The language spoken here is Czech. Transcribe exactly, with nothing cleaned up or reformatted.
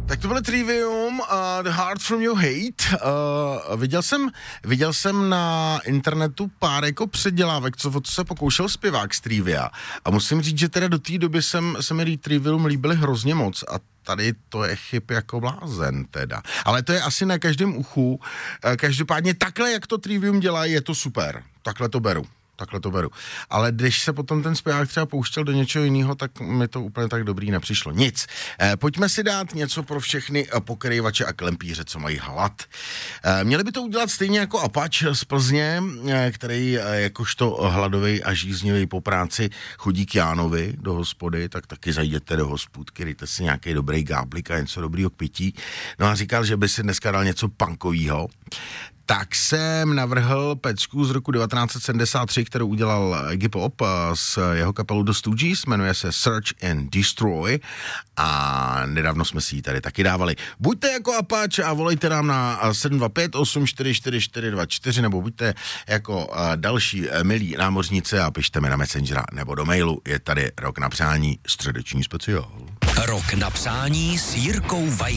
Tak to byl Trivium, uh, The Heart From Your Hate. Uh, viděl, jsem, viděl jsem na internetu pár jako předělávek, co, co se pokoušel zpěvák z Trivia. A musím říct, že teda do té doby jsem, se mi Trivium líbily hrozně moc a tady to je chyb jako blázen teda. Ale to je asi na každém uchu. Uh, každopádně takhle, jak to Trivium dělá, je to super. Takhle to beru. Takhle to beru. Ale když se potom ten zpěvák třeba pouštěl do něčeho jiného, tak mi to úplně tak dobrý nepřišlo. Nic. Eh, pojďme si dát něco pro všechny pokrývače a klempíře, co mají hlad. Eh, měli by to udělat stejně jako Apač z Plzně, eh, který eh, jakožto hladový a žíznivý po práci chodí k Jánovi do hospody, tak taky zajděte do hospůdky, dejte si nějaký dobrý gáblik a něco dobrýho k pití. No a říkal, že by si dneska dal něco punkovýho. Tak jsem navrhl pecku z roku devatenáct set sedmdesát tři, kterou udělal Iggy Pop s jeho kapelou The Stooges, jmenuje se Search and Destroy a nedávno jsme si ji tady taky dávali. Buďte jako Apač a volejte nám na sedm dva pět osm čtyři čtyři čtyři dva čtyři nebo buďte jako další milí námořníci a pište mi na Messengera nebo do mailu. Je tady Rok na přání, středeční speciál. Rok na přání s Jirkou Vajkou.